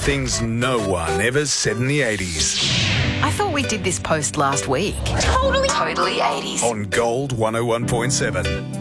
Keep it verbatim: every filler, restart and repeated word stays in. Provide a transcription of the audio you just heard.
Things no one ever said in the eighties. I thought we did this post last week. Totally. Totally eighties. On Gold one oh one point seven.